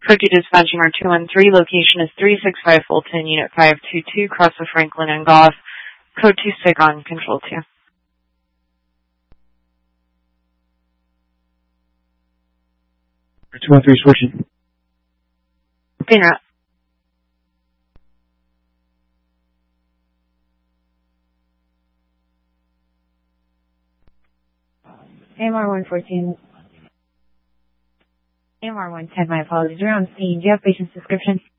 Code 2 dispatching R213, location is 365 Fulton, Unit 522, cross of Franklin and Goff. Code 2 stick on, Control 2. R213 switching. Pin route. AMR 114. AMR 110, my apologies. You're on scene. Do you have patient's description?